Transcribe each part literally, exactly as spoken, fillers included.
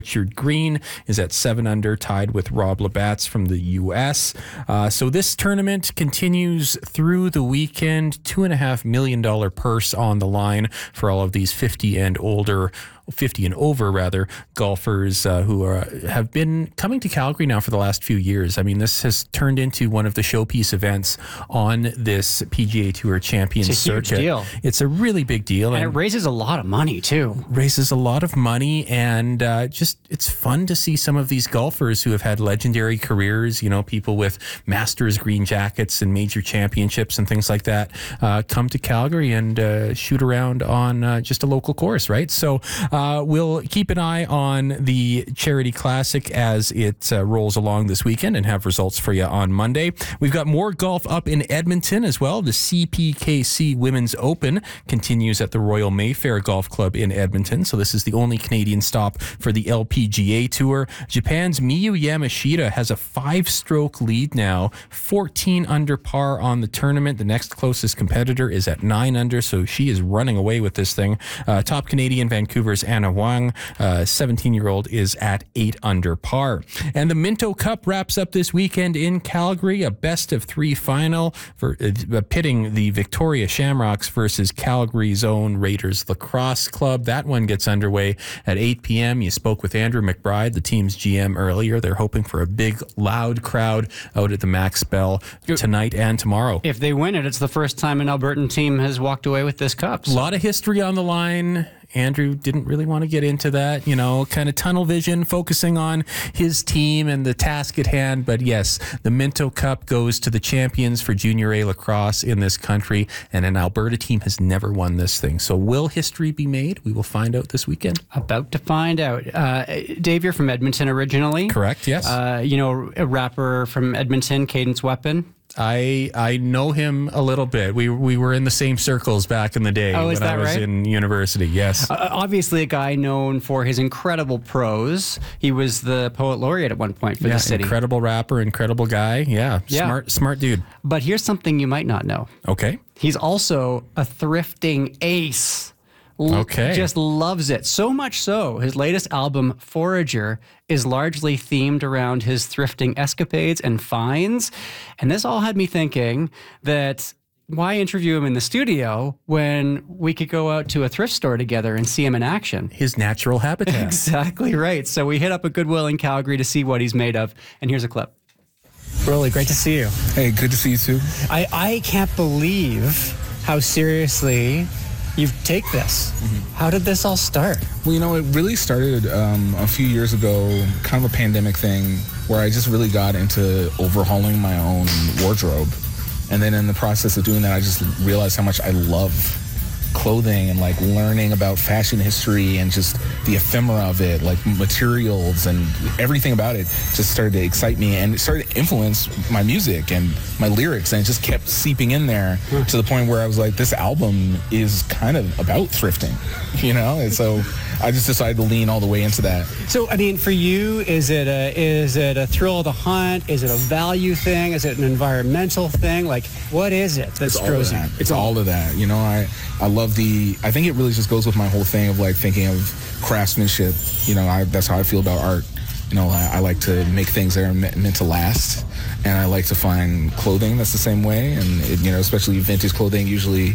Richard Green is at seven under, tied with Rob Labatt's from the U S. Uh, so this tournament continues through the weekend. Two and a half million dollar purse on the line for all of these fifty and older, fifty and over rather, golfers uh, who are have been coming to Calgary now for the last few years. I mean, this has turned into one of the showpiece events on this P G A Tour Champions it's a circuit. Huge deal. It's a really big deal, and, and it raises a lot of money too. Raises a lot of money, and uh, just it's fun to see some of these golfers who have had legendary careers. You know, people with Masters green jackets and major championships and things like that uh, come to Calgary and uh, shoot around on uh, just a local course, right? So. Uh, we'll keep an eye on the Charity Classic as it uh, rolls along this weekend and have results for you on Monday. We've got more golf up in Edmonton as well. The C P K C Women's Open continues at the Royal Mayfair Golf Club in Edmonton. So this is the only Canadian stop for the L P G A Tour. Japan's Miyu Yamashita has a five-stroke lead now, fourteen under par on the tournament. The next closest competitor is at nine under, so she is running away with this thing. Uh, top Canadian, Vancouver's Anna Wang, uh, seventeen-year-old, is at eight under par. And the Minto Cup wraps up this weekend in Calgary, a best-of-three final for uh, pitting the Victoria Shamrocks versus Calgary's own Raiders Lacrosse Club. That one gets underway at eight p.m. You spoke with Andrew McBride, the team's G M, earlier. They're hoping for a big, loud crowd out at the Max Bell tonight and tomorrow. If they win it, it's the first time an Albertan team has walked away with this cup. A lot of history on the line. Andrew didn't really want to get into that, you know, kind of tunnel vision, focusing on his team and the task at hand. But yes, the Minto Cup goes to the champions for Junior A lacrosse in this country, and an Alberta team has never won this thing. So will history be made? We will find out this weekend. About to find out. Uh, Dave, you're from Edmonton originally. Correct, yes. Uh, you know, a rapper from Edmonton, Cadence Weapon. I I know him a little bit. We we were in the same circles back in the day oh, when is that I was right? in university. Yes. Uh, obviously, a guy known for his incredible prose. He was the poet laureate at one point for yeah, the city. Incredible rapper, incredible guy. Yeah, yeah, smart smart dude. But here's something you might not know. Okay. He's also a thrifting ace. Okay. Just loves it. So much so, his latest album, Forager, is largely themed around his thrifting escapades and finds. And this all had me thinking that why interview him in the studio when we could go out to a thrift store together and see him in action? His natural habitat. Exactly right. So we hit up a Goodwill in Calgary to see what he's made of. And here's a clip. Broly, great to see you. Hey, good to see you too. I, I can't believe how seriously you take this. Mm-hmm. How did this all start? Well, you know, it really started um, a few years ago, kind of a pandemic thing, where I just really got into overhauling my own wardrobe. And then in the process of doing that, I just realized how much I love clothing and like learning about fashion history and just the ephemera of it, like materials and everything about it just started to excite me, and it started to influence my music and my lyrics, and it just kept seeping in there to the point where I was like, this album is kind of about thrifting, you know? And so I just decided to lean all the way into that. So, I mean, for you, is it a is it a thrill of the hunt? Is it a value thing? Is it an environmental thing? Like, what is it that draws you? It's all of that. You know, I, I love the, I think it really just goes with my whole thing of like thinking of craftsmanship. You know, I, that's how I feel about art. You know, I, I like to make things that are me- meant to last, and I like to find clothing that's the same way. And, it, you know, especially vintage clothing, usually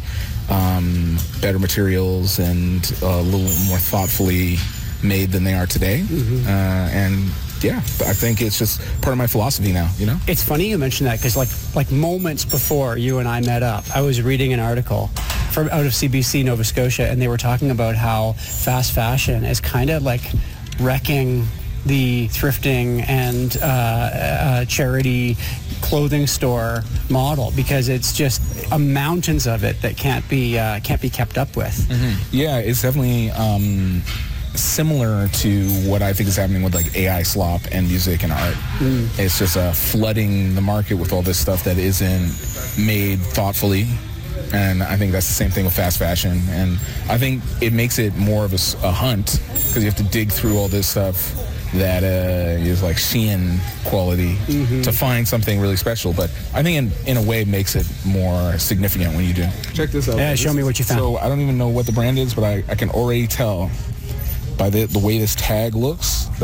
um, better materials and a little more thoughtfully made than they are today. Mm-hmm. Uh, and yeah, I think it's just part of my philosophy now, you know? It's funny you mention that, because like like moments before you and I met up, I was reading an article from out of C B C Nova Scotia, and they were talking about how fast fashion is kind of like wrecking the thrifting and uh, uh, charity clothing store model, because it's just a mountains of it that can't be uh, can't be kept up with. Mm-hmm. Yeah, it's definitely um, similar to what I think is happening with like A I slop and music and art. Mm. It's just uh, flooding the market with all this stuff that isn't made thoughtfully. And I think that's the same thing with fast fashion. And I think it makes it more of a, a hunt, because you have to dig through all this stuff that uh, is like Shein quality mm-hmm. to find something really special. But I think in, in a way it makes it more significant when you do. Check this out. Yeah, show me what you found. So I don't even know what the brand is, but I, I can already tell by the, the way this tag looks